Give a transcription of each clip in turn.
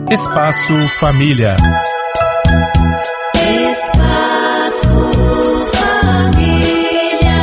Espaço Família. Espaço Família.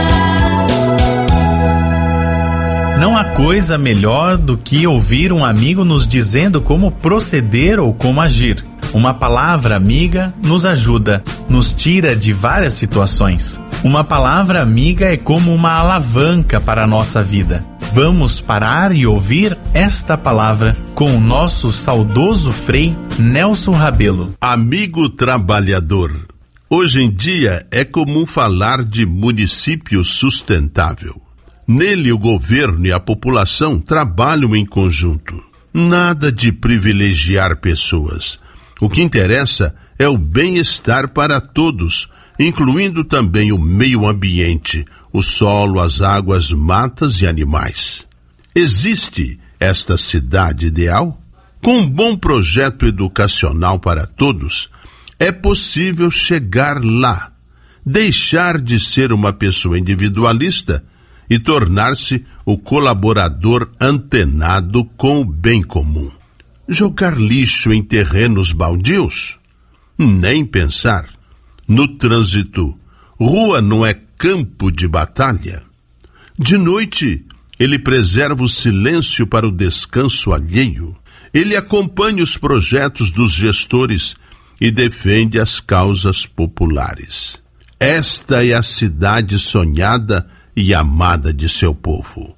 Não há coisa melhor do que ouvir um amigo nos dizendo como proceder ou como agir. Uma palavra amiga nos ajuda, nos tira de várias situações. Uma palavra amiga é como uma alavanca para a nossa vida. Vamos parar e ouvir esta palavra com o nosso saudoso Frei Nelson Rabelo. Amigo trabalhador, hoje em dia é comum falar de município sustentável. Nele o governo e a população trabalham em conjunto. Nada de privilegiar pessoas. O que interessa é o bem-estar para todos, incluindo também o meio ambiente, o solo, as águas, matas e animais. Existe esta cidade ideal? Com um bom projeto educacional para todos, é possível chegar lá, deixar de ser uma pessoa individualista e tornar-se o colaborador antenado com o bem comum. Jogar lixo em terrenos baldios? Nem pensar. No trânsito, rua não é campo de batalha. De noite, ele preserva o silêncio para o descanso alheio. Ele acompanha os projetos dos gestores e defende as causas populares. Esta é a cidade sonhada e amada de seu povo,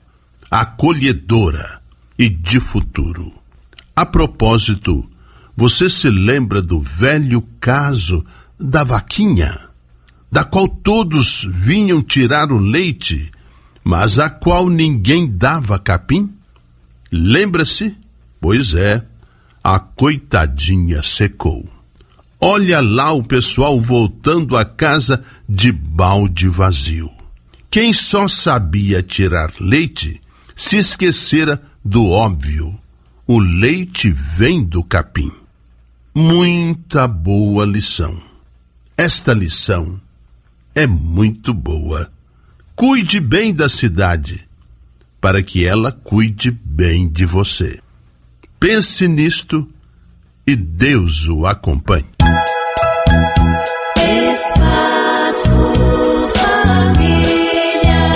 acolhedora e de futuro. A propósito, você se lembra do velho caso da vaquinha, da qual todos vinham tirar o leite, mas a qual ninguém dava capim? Lembra-se? Pois é, a coitadinha secou. Olha lá o pessoal voltando a casa de balde vazio. Quem só sabia tirar leite se esquecera do óbvio. O leite vem do capim. Muita boa lição. Esta lição é muito boa. Cuide bem da cidade, para que ela cuide bem de você. Pense nisto e Deus o acompanhe. Espaço Família.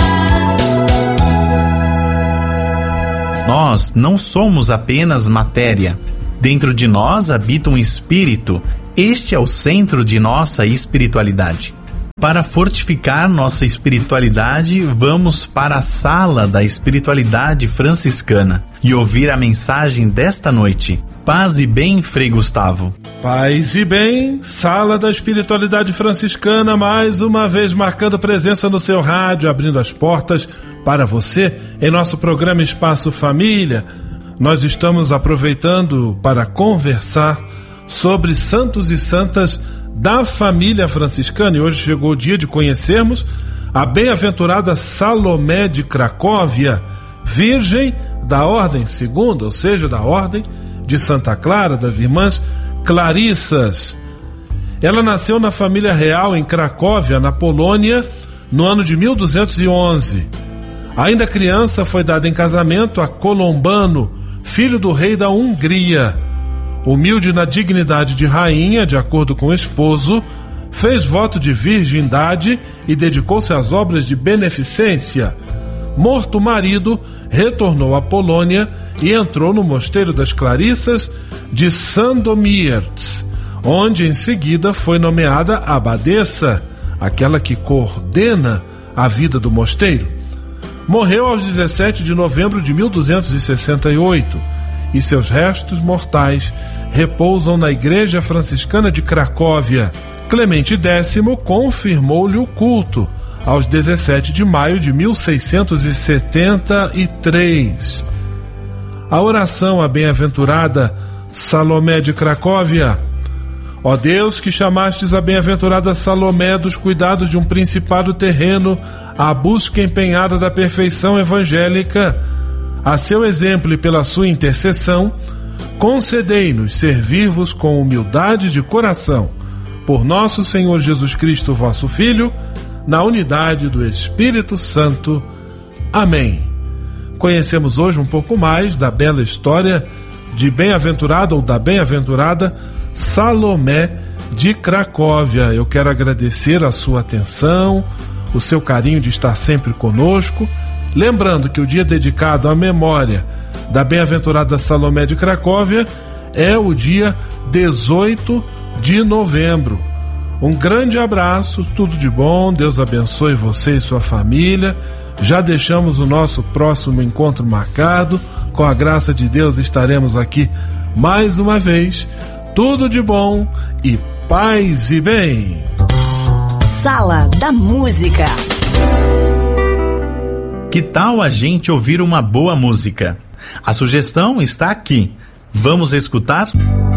Nós não somos apenas matéria. Dentro de nós habita um espírito. Este é o centro de nossa espiritualidade. Para fortificar nossa espiritualidade, vamos para a sala da espiritualidade franciscana e ouvir a mensagem desta noite. Paz e bem, Frei Gustavo. Paz e bem, sala da espiritualidade franciscana, mais uma vez marcando presença no seu rádio, abrindo as portas para você em nosso programa Espaço Família. Nós estamos aproveitando para conversar sobre santos e santas da família franciscana, e hoje chegou o dia de conhecermos a bem-aventurada Salomé de Cracóvia, virgem da Ordem Segunda, ou seja, da Ordem de Santa Clara, das Irmãs Clarissas. Ela nasceu na família real em Cracóvia, na Polônia, no ano de 1211. Ainda criança, foi dada em casamento a Colombano, filho do rei da Hungria. Humilde na dignidade de rainha, de acordo com o esposo, fez voto de virgindade e dedicou-se às obras de beneficência. Morto o marido, retornou à Polônia e entrou no mosteiro das Clarissas de Sandomierz, onde em seguida foi nomeada abadesa, aquela que coordena a vida do mosteiro. Morreu aos 17 de novembro de 1268 e seus restos mortais repousam na Igreja Franciscana de Cracóvia. Clemente X confirmou-lhe o culto aos 17 de maio de 1673. A oração à bem-aventurada Salomé de Cracóvia. Ó Deus, que chamastes a bem-aventurada Salomé dos cuidados de um principado terreno à busca empenhada da perfeição evangélica, a seu exemplo e pela sua intercessão, concedei-nos servir-vos com humildade de coração, por nosso Senhor Jesus Cristo, vosso Filho, na unidade do Espírito Santo. Amém. Conhecemos hoje um pouco mais da bela história de bem-aventurada ou da bem-aventurada Salomé de Cracóvia. Eu quero agradecer a sua atenção, o seu carinho de estar sempre conosco. Lembrando que o dia dedicado à memória da bem-aventurada Salomé de Cracóvia é o dia 18 de novembro. Um grande abraço, tudo de bom, Deus abençoe você e sua família. Já deixamos o nosso próximo encontro marcado. Com a graça de Deus estaremos aqui mais uma vez. Tudo de bom e paz e bem. Sala da Música. Que tal a gente ouvir uma boa música? A sugestão está aqui. Vamos escutar?